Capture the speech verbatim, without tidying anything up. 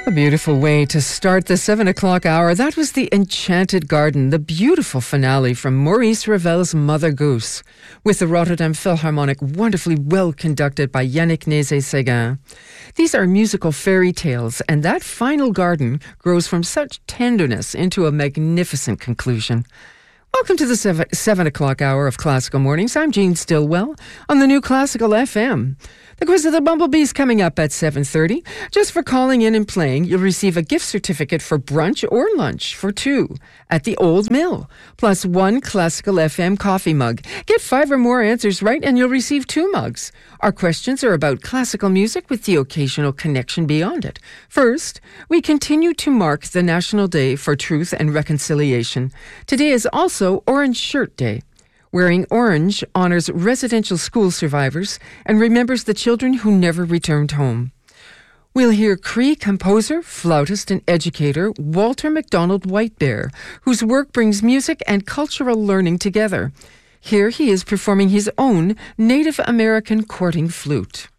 A beautiful way to start the seven o'clock hour. That was The Enchanted Garden, the beautiful finale from Maurice Ravel's Mother Goose, with the Rotterdam Philharmonic wonderfully well conducted by Yannick Nézet-Séguin. These are musical fairy tales, and that final garden grows from such tenderness into a magnificent conclusion. Welcome to the seven, seven o'clock hour of Classical Mornings. I'm Jean Stillwell on the new Classical F M. The Quiz of the Bumblebees coming up at seven thirty. Just for calling in and playing, you'll receive a gift certificate for brunch or lunch for two at the Old Mill, plus one Classical F M coffee mug. Get five or more answers right and you'll receive two mugs. Our questions are about classical music with the occasional connection beyond it. First, we continue to mark the National Day for Truth and Reconciliation. Today is also Orange Shirt Day. Wearing orange honors residential school survivors and remembers the children who never returned home. We'll hear Cree composer, flautist, and educator Walter MacDonald Whitebear, whose work brings music and cultural learning together. Here he is performing his own Native American courting flute.